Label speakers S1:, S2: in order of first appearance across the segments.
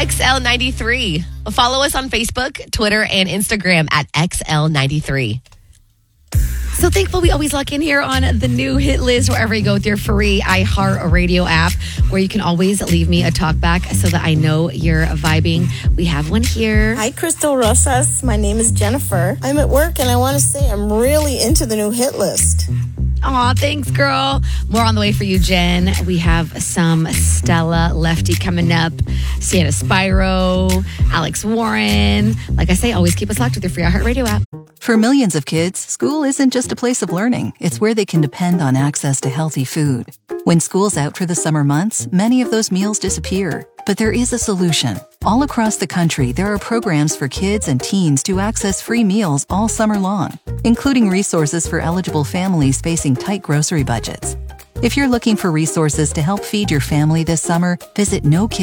S1: XL93. Follow us on Facebook, Twitter, and Instagram at XL93. So thankful we always lock in here on the new hit list wherever you go with your free iHeartRadio app, where you can always leave me a talk back so that I know you're vibing. We have one here.
S2: Hi, Crystal Rosas. My name is Jennifer. I'm at work and I want to say I'm really into the new hit list.
S1: Aw, thanks, girl. More on the way for you, Jen. We have some Stella Lefty coming up, Sienna Spyro, Alex Warren. Like I say, always keep us locked with your free iHeartRadio app.
S3: For millions of kids, school isn't just a place of learning. It's where they can depend on access to healthy food. When school's out for the summer months, many of those meals disappear. But there is a solution. All across the country, there are programs for kids and teens to access free meals all summer long, including resources for eligible families facing tight grocery budgets. If you're looking for resources to help feed your family this summer, visit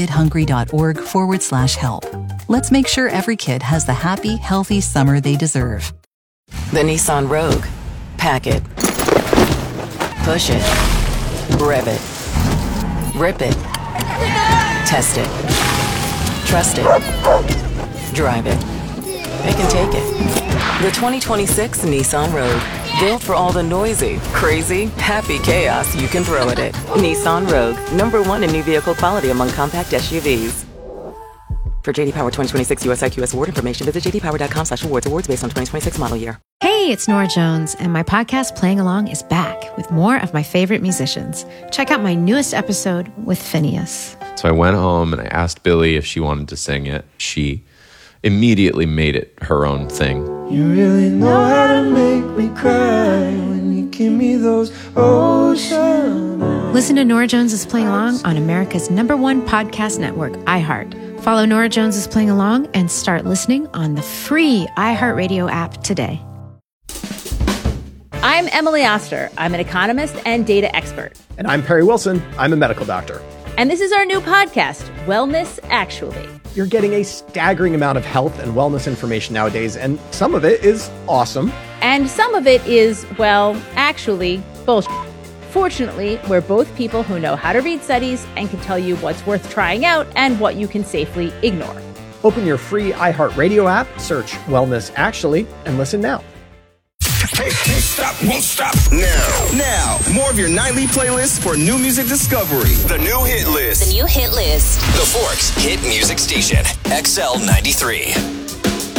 S3: nokidhungry.org/help. Let's make sure every kid has the happy, healthy summer they deserve.
S4: The Nissan Rogue. Pack it. Push it. Rev it. Rip it. Test it. Trust it. Drive it. They can take it. The 2026 Nissan Rogue. Built for all the noisy, crazy, happy chaos you can throw at it. Nissan Rogue. #1 in new vehicle quality among compact SUVs. For JD Power 2026 US IQS award information, visit jdpower.com/awards. Awards based on 2026 model year.
S5: Hey, it's Nora Jones, and my podcast Playing Along is back with more of my favorite musicians. Check out my newest episode with Phineas.
S6: So I went home and I asked Billy if she wanted to sing it. She immediately made it her own thing.
S7: You really know how to make me cry when you give me those ocean eyes.
S5: Listen to Nora Jones is Playing Along on America's #1 podcast network, iHeart. Follow Nora Jones is Playing Along and start listening on the free iHeartRadio app today.
S8: I'm Emily Oster. I'm an economist and data expert.
S9: And I'm Perry Wilson. I'm a medical doctor.
S8: And this is our new podcast, Wellness Actually.
S9: You're getting a staggering amount of health and wellness information nowadays, and some of it is awesome.
S8: And some of it is, well, actually, bullshit. Fortunately, we're both people who know how to read studies and can tell you what's worth trying out and what you can safely ignore.
S9: Open your free iHeartRadio app, search Wellness Actually, and listen now.
S10: Hey, stop, won't stop now. More of your nightly playlist for new music discovery. The new hit list.
S11: The new hit list.
S10: The Forks Hit Music Station, XL93.